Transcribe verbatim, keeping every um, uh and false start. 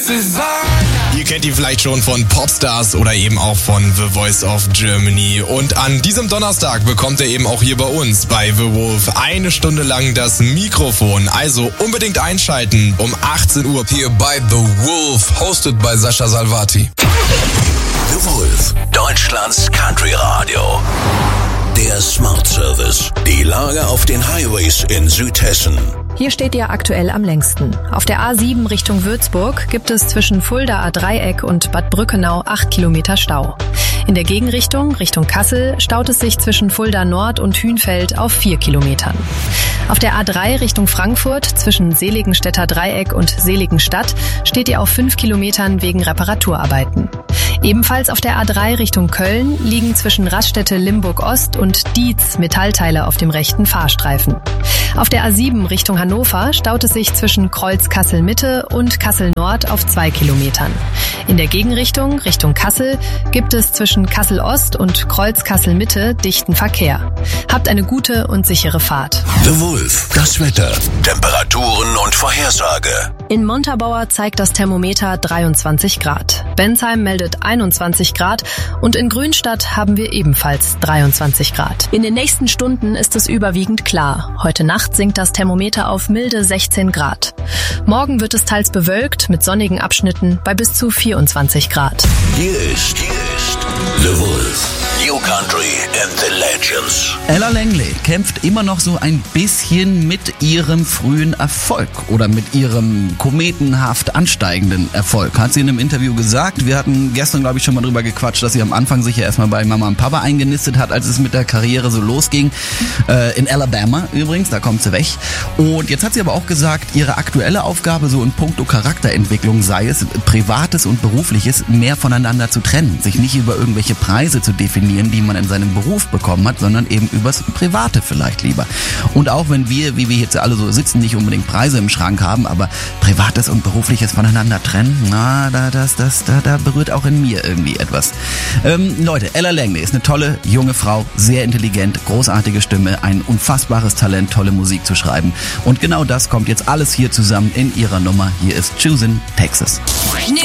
Ihr kennt die vielleicht schon von Popstars oder eben auch von The Voice of Germany. Und an diesem Donnerstag bekommt er eben auch hier bei uns bei The Wolf eine Stunde lang das Mikrofon. Also unbedingt einschalten um achtzehn Uhr. Hier bei The Wolf, hosted by Sascha Salvati. The Wolf, Deutschlands Country Radio. Der Smart Service. Die Lage auf den Highways in Südhessen. Hier steht ihr aktuell am längsten. Auf der A sieben Richtung Würzburg gibt es zwischen Fuldaer Dreieck und Bad Brückenau acht Kilometer Stau. In der Gegenrichtung, Richtung Kassel, staut es sich zwischen Fulda Nord und Hünfeld auf vier Kilometern. Auf der A drei Richtung Frankfurt zwischen Seligenstädter Dreieck und Seligenstadt steht ihr auf fünf Kilometern wegen Reparaturarbeiten. Ebenfalls auf der A drei Richtung Köln liegen zwischen Raststätte Limburg Ost und Dietz Metallteile auf dem rechten Fahrstreifen. Auf der A sieben Richtung Hannover staut es sich zwischen Kreuz Kassel Mitte und Kassel Nord auf zwei Kilometern. In der Gegenrichtung, Richtung Kassel, gibt es zwischen Kassel Ost und Kreuz Kassel Mitte dichten Verkehr. Habt eine gute und sichere Fahrt. The Wolf, das Wetter, Temperaturen und Vorhersage. In Montabaur zeigt das Thermometer dreiundzwanzig Grad. Bensheim meldet einundzwanzig Grad und in Grünstadt haben wir ebenfalls dreiundzwanzig Grad. In den nächsten Stunden ist es überwiegend klar. Heute Nacht sinkt das Thermometer auf milde sechzehn Grad. Morgen wird es teils bewölkt mit sonnigen Abschnitten bei bis zu vierundzwanzig Grad. Hier ist, hier ist The Wolf. New Country and the Legends. Ella Langley kämpft immer noch so ein bisschen mit ihrem frühen Erfolg oder mit ihrem kometenhaft ansteigenden Erfolg. Hat sie in einem Interview gesagt. Wir hatten gestern, glaube ich, schon mal drüber gequatscht, dass sie am Anfang sich ja erstmal bei Mama und Papa eingenistet hat, als es mit der Karriere so losging. Äh, in Alabama übrigens, da kommt sie weg. Und jetzt hat sie aber auch gesagt, ihre aktuelle Aufgabe so in puncto Charakterentwicklung sei es, Privates und Berufliches mehr voneinander zu trennen. Sich nicht über irgendwelche Preise zu definieren, die man in seinem Beruf bekommen hat, sondern eben übers Private vielleicht lieber. Und auch wenn wir, wie wir jetzt alle so sitzen, nicht unbedingt Preise im Schrank haben, aber Privates und Berufliches voneinander trennen, na, da, das, das, da, da berührt auch in mir irgendwie etwas. Ähm, Leute, Ella Langley ist eine tolle, junge Frau, sehr intelligent, großartige Stimme, ein unfassbares Talent, tolle Musik zu schreiben. Und genau das kommt jetzt alles hier zusammen in ihrer Nummer. Hier ist Choosin', Texas. New